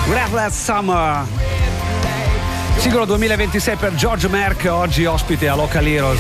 Breathless Summer, singolo 2026 per George Merck, oggi ospite a Local Heroes.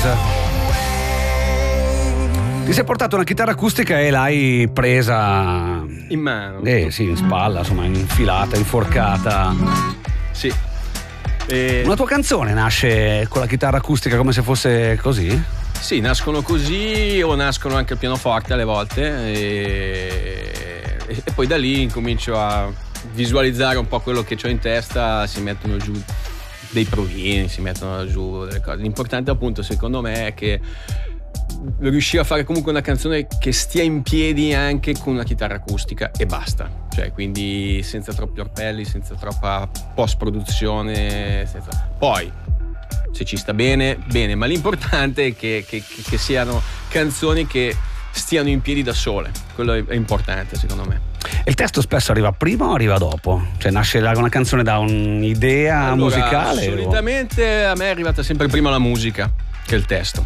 Ti sei portato una chitarra acustica e l'hai presa in mano. Sì, in spalla, insomma, infilata, inforcata. Sì. Una tua canzone nasce con la chitarra acustica come se fosse così? Sì, nascono così o nascono anche al pianoforte alle volte e poi da lì incomincio a visualizzare un po' quello che ho in testa, si mettono giù dei provini, si mettono giù delle cose. L'importante appunto secondo me è che riuscire a fare comunque una canzone che stia in piedi anche con una chitarra acustica e basta, cioè quindi senza troppi orpelli, senza troppa post produzione, poi se ci sta bene, ma l'importante è che siano canzoni che stiano in piedi da sole, quello è importante secondo me. Il testo spesso arriva prima o arriva dopo? Cioè nasce una canzone da un'idea musicale? Solitamente a me è arrivata sempre prima la musica che il testo.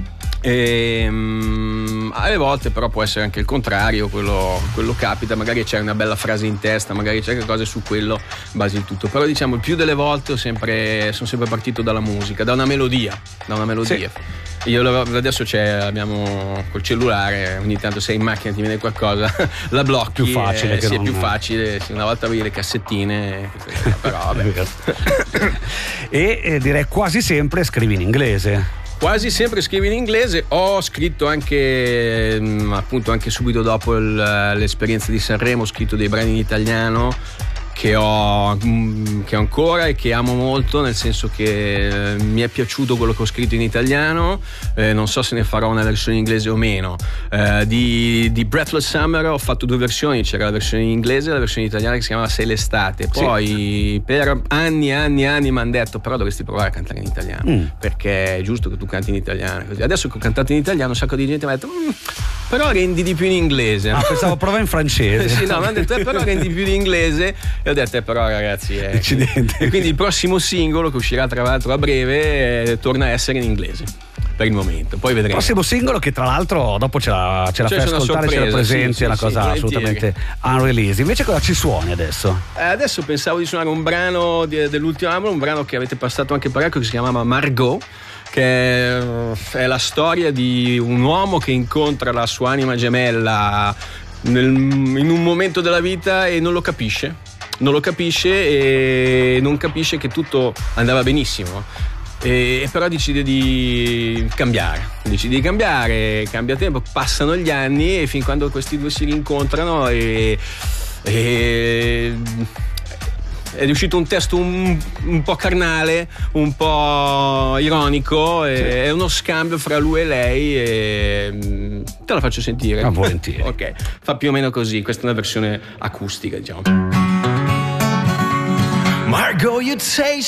Alle volte però può essere anche il contrario, quello capita, magari c'è una bella frase in testa, magari c'è qualcosa su quello basi il tutto, però diciamo il più delle volte sono sempre partito dalla musica, da una melodia. Sì. Io adesso abbiamo col cellulare, ogni tanto sei in macchina ti viene qualcosa, la blocchi, più facile è più facile, sì, una volta avevi le cassettine, però vabbè. E direi quasi sempre scrivi in inglese. Quasi sempre scrivo in inglese, ho scritto anche appunto anche subito dopo l'esperienza di Sanremo, ho scritto dei brani in italiano che ho ancora e che amo molto, nel senso che mi è piaciuto quello che ho scritto in italiano, non so se ne farò una versione inglese o meno. Di Breathless Summer ho fatto due versioni, c'era la versione in inglese e la versione italiana che si chiamava Sei l'estate, poi per anni mi hanno detto però dovresti provare a cantare in italiano, perché è giusto che tu canti in italiano così. Adesso che ho cantato in italiano un sacco di gente mi ha detto però rendi di più in inglese. Pensavo prova in francese. Sì, no, mi hanno detto però rendi più in inglese. E ho detto però ragazzi accidenti. E quindi il prossimo singolo che uscirà tra l'altro a breve torna a essere in inglese per il momento, poi vedremo. Il prossimo singolo che tra l'altro dopo ce la fai ascoltare, ce la presenti, è una cosa assolutamente unrelease. Invece cosa ci suoni adesso? Adesso pensavo di suonare un brano dell'ultimo album, un brano che avete passato anche parecchio, che si chiamava Margot, che è la storia di un uomo che incontra la sua anima gemella in un momento della vita e non lo capisce e non capisce che tutto andava benissimo, e però decide di cambiare, cambia tempo, passano gli anni e fin quando questi due si rincontrano e è uscito un testo un po' carnale, un po' ironico, è uno scambio fra lui e lei e te la faccio sentire. Volentieri. Ok, fa più o meno così, questa è una versione acustica, diciamo. Margot, you'd say